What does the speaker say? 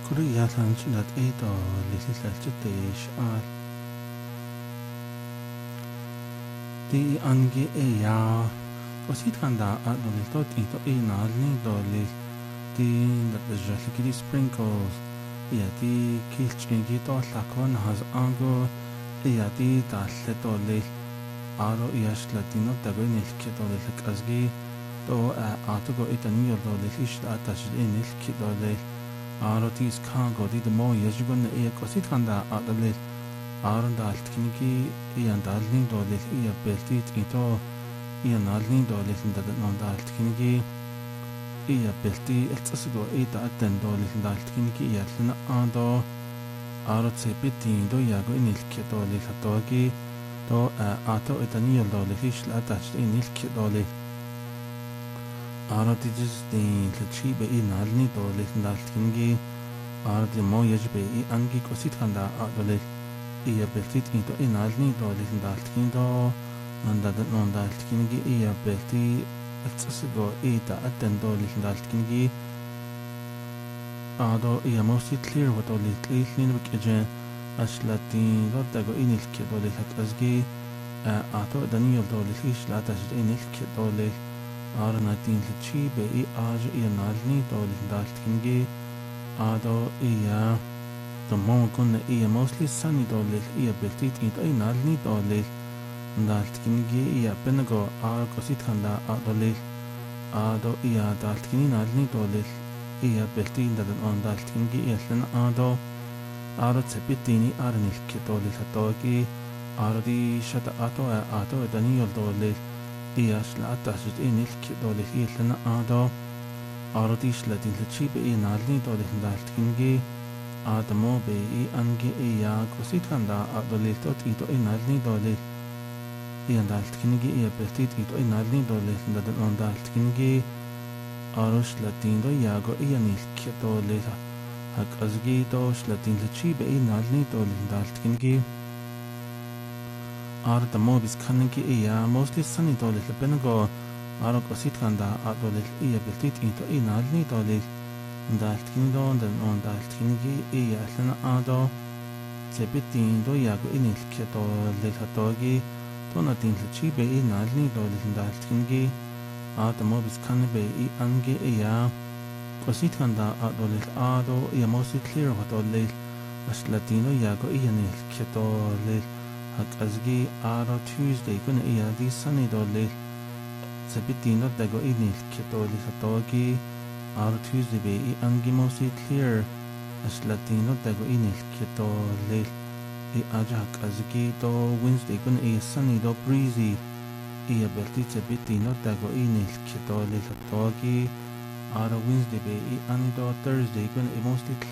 Kuri yalan chilat edo lisilal chutish al di angi ya osit kanda adolil tot ito inal ni dolil di natjali sprinkles ya di kilchingi to lakon has ango ya di dalle dolil aro iash latino tagoin ilkidolil kazgi to atugo itanio dolil ish atash inil kidolil aro tis kango di mo yajgon e kosit kanda adolil aro dalt kinigi ian dalning dolil ia beltit ito ian alning dolil ndad non dalt kinigi ia belti eltsasigo ita atten dolil dalt kinigi ia lna ado aro tsepitin do yago inil kidolil hatogi to ato itanio dolil ish atash inil kidolil aro dijis din lchibe inalni dolil dalt kingi aro di mo yajbe I angi kosit kanda adolil ia beltit into inalni dolil dalt kindo non dalt kingi ia belti tsasigo ita atten dolil dalt kingi ado ia mosi clear what dolil tlin wikje ashlatin rodago inil kidolil hatazgi ato danio dolil ish latash inil kidolil aro natin lchibe ajo ia nalni dolil dalt kingi ado ia the moment kunna ia mostly sunny dolil ia beltit into nalni dolil dalt kingi ia penago aro kosit kanda adolil ado ia dalt kini nalni dolil ia beltin dadan on dalt kingi ia lena aro tsepitini arnil kidolil hatogi aro di shata ato daniyol dolil ias la atasit inil kidolil ilna aro dis la din lchibe inalni dolil dalt kingi adamo be angi ia kosit kanda adolil tot ito inalni dolil ian dalt kingi ia beltit ito inalni dolil dadan on dalt kingi aro shlatin do yago ianil kidolil hak azgi do shlatin lchibe inalni dolil dalt kingi aro the mobis kanigi ia mostly sunny dolil benago aro kosit kanda adolil ia beltit into inalni dolil dalt kindo dan on dalt kinigi ia lana ado sebitin do yago inil kidolil hatogi tonatin lchibe inalni dolil dalt kinigi ado mobis kanibe angi ia kosit kanda adolil ado ia mostly clear hatogi aslatino yago ianil kidolil hak azgi aro Tuesday kuna ia di sunny dolil sabitino dago inil kidolil hatogi aro Tuesday be angi mostly clear aslatino dago inil kidolil aja hak azgi do Wednesday kuna ia sunny do breezy ia beltit sabitino dago inil kidolil hatogi aro Wednesday be ani do Thursday kuna mostly